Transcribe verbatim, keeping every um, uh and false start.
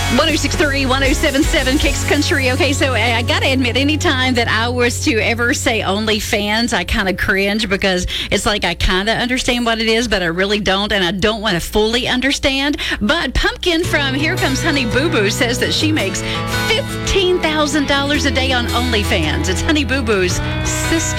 one oh six point three, one oh seven point seven Kicks Country. Okay, so I, I got to admit, anytime that I was to ever say OnlyFans, I kind of cringe because it's like I kind of understand what it is, but I really don't, and I don't want to fully understand. But Pumpkin from Here Comes Honey Boo Boo says that she makes fifteen thousand dollars a day on OnlyFans. It's Honey Boo Boo's sister.